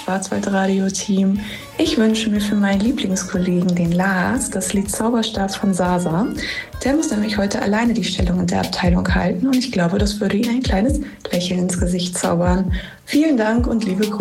Schwarzwaldradio-Team. Ich wünsche mir für meinen Lieblingskollegen, den Lars, das Lied Zauberstab von Sasa. Der muss nämlich heute alleine die Stellung in der Abteilung halten und ich glaube, das würde ihm ein kleines Lächeln ins Gesicht zaubern. Vielen Dank und liebe Grüße.